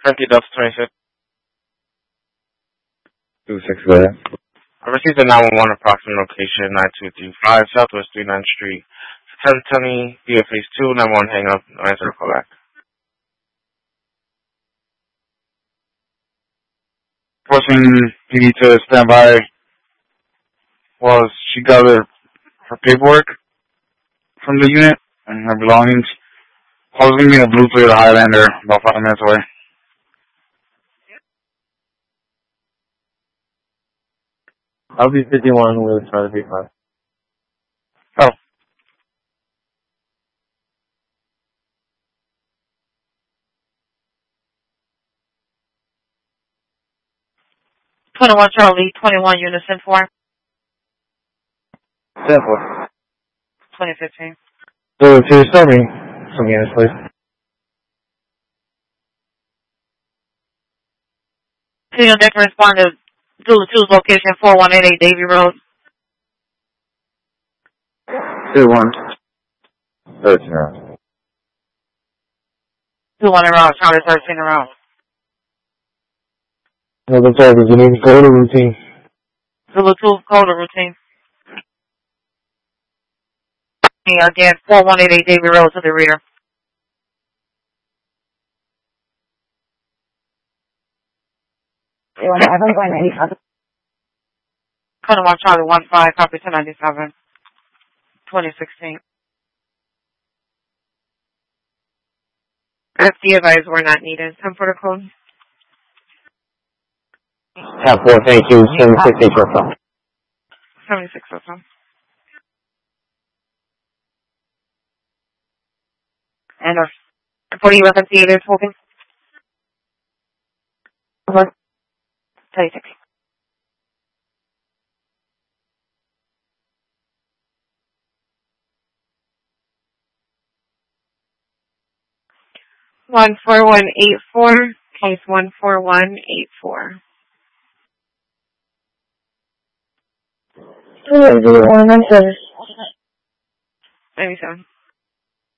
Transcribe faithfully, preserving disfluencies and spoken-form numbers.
Frankie Delta twenty-six. two six, go ahead. I received a nine one one approximate location nine two three five Southwest thirty-ninth Street. ten twenty, B F Phase two, nine one hang up, no answer, call back. Person, you need to stand by while she gathered her paperwork from the unit and her belongings. I was going to be in a blue Toyota Highlander about five minutes away. I'll be fifty-one with Charlie three five. Oh. twenty-one Charlie, twenty-one Unison four. ten four. twenty fifteen. So, to start me, some units, please. Senior deck respond to Zulu two's location four one eight eight Davy Road. two one. thirteen rounds. two one around, Charlie thirteen around. No, that's all, because you need to go to routine. Zulu two, call the routine. Again, four one eight eight Davy Road to the rear. twenty-one Charlie one five, copy two ninety-seven. twenty sixteen. F D advised were not needed. ten for the code. ten four, thank you. seventy-six H R F. seventy-six H R F. And uh, forty U S M C is smoking. Okay. thirty-six. One four one eight four, case one four one eight four. One nine seven. Ninety-seven.